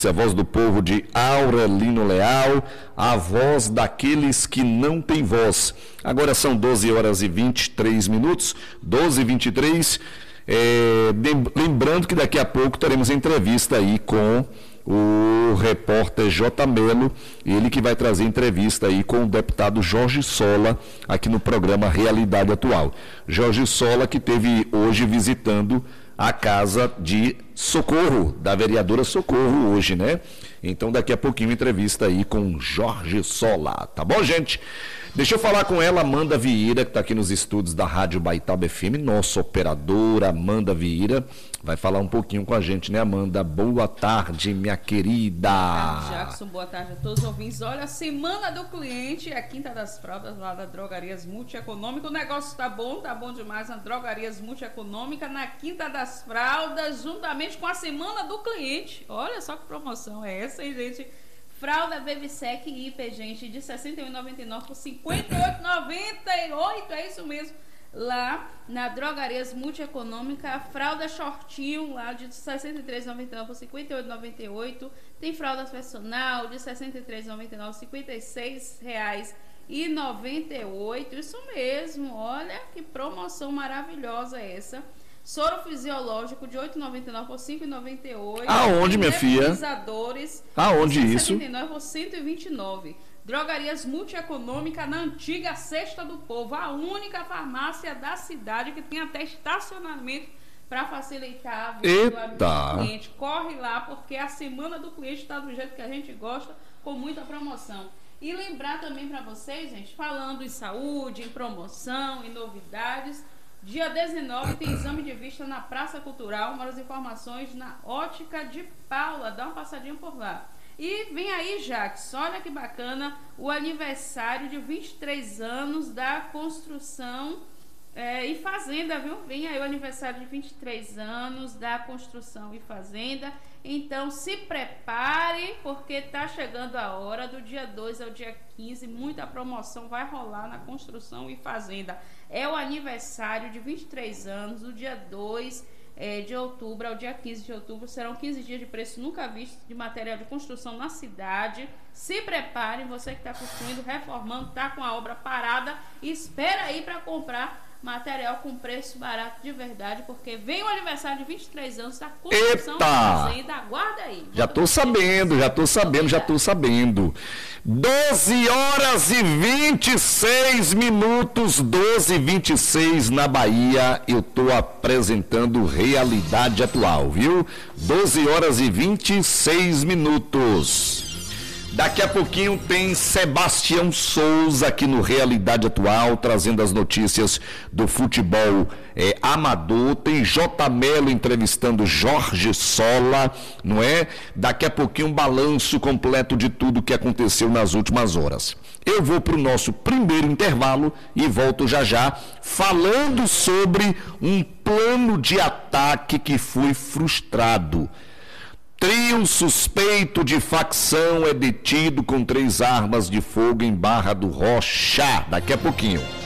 A voz do povo de Aurelino Leal, a voz daqueles que não têm voz. Agora são 12 horas e 23 minutos, 12h23. Lembrando que daqui a pouco teremos entrevista aí com o repórter J. Melo, ele que vai trazer entrevista aí com o deputado Jorge Sola, aqui no programa Realidade Atual. Jorge Sola que esteve hoje visitando a casa de Socorro, da vereadora Socorro hoje, né? Então daqui a pouquinho entrevista aí com Jorge Sola, tá bom, gente? Deixa eu falar com ela, Amanda Vieira, que está aqui nos estúdios da Rádio Baitaba FM, nossa operadora Amanda Vieira, vai falar um pouquinho com a gente, né, Amanda? Boa tarde, minha querida. Boa tarde, Jackson, boa tarde a todos os ouvintes. Olha, a Semana do Cliente, a Quinta das Fraldas, lá da Drogarias Multieconômica. O negócio tá bom demais na Drogarias Multieconômica, na Quinta das Fraldas, juntamente com a Semana do Cliente. Olha só que promoção é essa, hein, gente? Fralda Babysec IP, gente, de R$ 61,99 por R$ 58,98, é isso mesmo. Lá na Drogarias Multieconômica, a fralda shortinho lá de R$ 63,99 por R$ 58,98. Tem fralda personal de R$ 63,99 por R$ 56,98. Isso mesmo, olha que promoção maravilhosa essa. Soro fisiológico de R$ 8,99 por R$ 5,98. Aonde, minha filha? Nebulizadores. Aonde isso? R$ 179 por R$ 129. Drogarias Multieconômica na antiga Cesta do Povo, a única farmácia da cidade que tem até estacionamento para facilitar a vida do cliente. Corre lá, porque a Semana do Cliente está do jeito que a gente gosta, com muita promoção. E lembrar também para vocês, gente, falando em saúde, em promoção, em novidades, dia 19 tem exame de vista na Praça Cultural, umas informações na Ótica de Paula, dá uma passadinha por lá. E vem aí, Jax, olha que bacana, o aniversário de 23 anos da construção e fazenda, viu? Vem aí o aniversário de 23 anos da construção e fazenda. Então se prepare, porque tá chegando a hora, do dia 2 ao dia 15, muita promoção vai rolar na construção e fazenda. É o aniversário de 23 anos, do dia 2 de outubro ao dia 15 de outubro. Serão 15 dias de preço nunca visto de material de construção na cidade. Se prepare, você que está construindo, reformando, está com a obra parada, espera aí para comprar material com preço barato de verdade, porque vem o aniversário de 23 anos da construção da fazenda. Aguarda aí. Já estou sabendo. 12 horas e 26 minutos, 12h26 na Bahia. Eu estou apresentando Realidade Atual, viu? 12 horas e 26 minutos. Daqui a pouquinho tem Sebastião Souza aqui no Realidade Atual, trazendo as notícias do futebol amador. Tem J. Melo entrevistando Jorge Sola, não é? Daqui a pouquinho um balanço completo de tudo que aconteceu nas últimas horas. Eu vou para o nosso primeiro intervalo e volto já já, falando sobre um plano de ataque que foi frustrado. Trio suspeito de facção é detido com 3 armas de fogo em Barra do Rocha. Daqui a pouquinho.